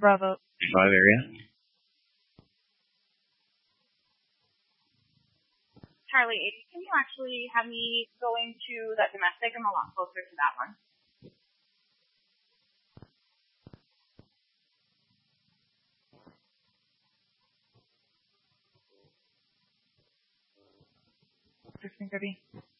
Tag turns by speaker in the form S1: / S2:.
S1: Bravo.
S2: 5 area.
S3: Charlie 80, can you actually have me going to that domestic? I'm a lot closer to that one.
S1: Kirby.